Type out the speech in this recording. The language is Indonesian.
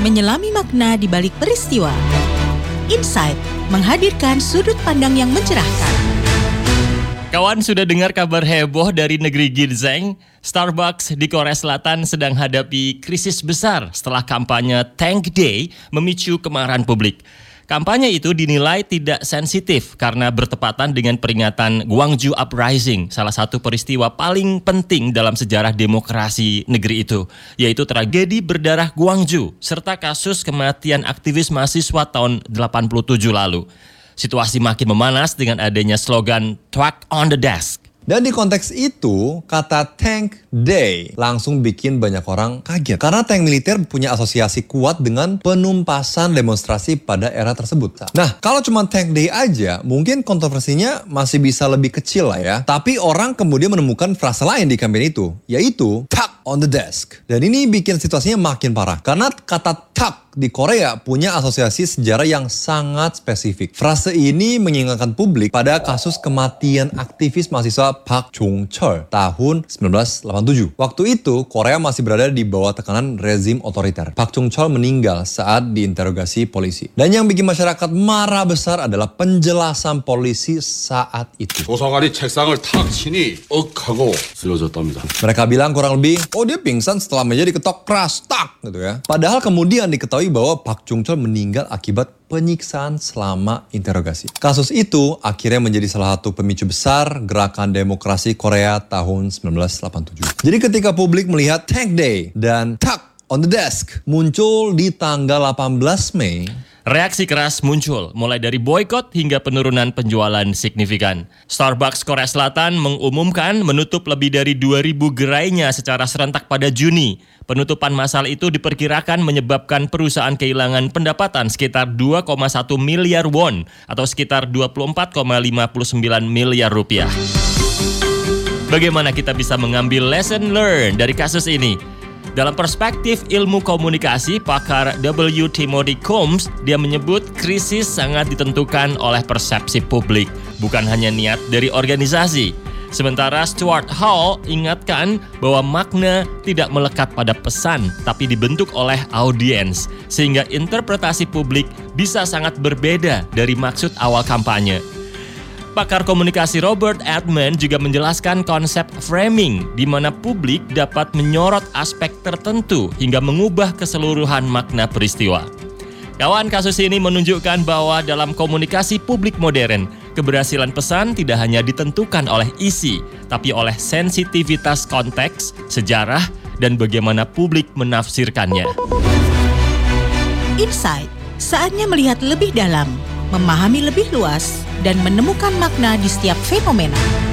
menyelami makna di balik peristiwa. Insight menghadirkan sudut pandang yang mencerahkan. Kawan, sudah dengar kabar heboh dari negeri ginseng? Starbucks di Korea Selatan sedang hadapi krisis besar setelah kampanye Thank Day memicu kemarahan publik. Kampanye itu dinilai tidak sensitif karena bertepatan dengan peringatan Gwangju Uprising, salah satu peristiwa paling penting dalam sejarah demokrasi negeri itu, yaitu tragedi berdarah Gwangju serta kasus kematian aktivis mahasiswa tahun 87 lalu. Situasi makin memanas dengan adanya slogan "Truck on the Desk". Dan di konteks itu, kata Thank Day langsung bikin banyak orang kaget. Karena tank militer punya asosiasi kuat dengan penumpasan demonstrasi pada era tersebut. Nah, kalau cuma Thank Day aja, mungkin kontroversinya masih bisa lebih kecil lah ya. Tapi orang kemudian menemukan frase lain di kampanye itu, yaitu Truck on the Desk. Dan ini bikin situasinya makin parah. Karena kata truck di Korea punya asosiasi sejarah yang sangat spesifik. Frase ini mengingatkan publik pada kasus kematian aktivis mahasiswa Park Chung-cheol tahun 1987. Waktu itu, Korea masih berada di bawah tekanan rezim otoriter. Park Chung-cheol meninggal saat diinterogasi polisi. Dan yang bikin masyarakat marah besar adalah penjelasan polisi saat itu. 조사관이 책상을 탁 치니 하고 쓰러졌답니다. Mereka bilang kurang lebih, oh dia pingsan setelah meja diketok keras, tak gitu ya. Padahal kemudian diketahui bahwa Park Chung-cheol meninggal akibat penyiksaan selama interogasi. Kasus itu akhirnya menjadi salah satu pemicu besar gerakan demokrasi Korea tahun 1987. Jadi ketika publik melihat Thank Day dan Truck on the Desk muncul di tanggal 18 Mei, reaksi keras muncul, mulai dari boykot hingga penurunan penjualan signifikan. Starbucks Korea Selatan mengumumkan menutup lebih dari 2.000 gerainya secara serentak pada Juni. Penutupan massal itu diperkirakan menyebabkan perusahaan kehilangan pendapatan sekitar 2,1 miliar won atau sekitar 24,59 miliar rupiah. Bagaimana kita bisa mengambil lesson learned dari kasus ini? Dalam perspektif ilmu komunikasi, pakar W. Timothy Combs, dia menyebut krisis sangat ditentukan oleh persepsi publik, bukan hanya niat dari organisasi. Sementara Stuart Hall ingatkan bahwa makna tidak melekat pada pesan, tapi dibentuk oleh audiens, sehingga interpretasi publik bisa sangat berbeda dari maksud awal kampanye. Pakar komunikasi Robert Edmond juga menjelaskan konsep framing, di mana publik dapat menyorot aspek tertentu hingga mengubah keseluruhan makna peristiwa. Kawan, kasus ini menunjukkan bahwa dalam komunikasi publik modern, keberhasilan pesan tidak hanya ditentukan oleh isi, tapi oleh sensitivitas konteks, sejarah, dan bagaimana publik menafsirkannya. Insight, saatnya melihat lebih dalam, memahami lebih luas, dan menemukan makna di setiap fenomena.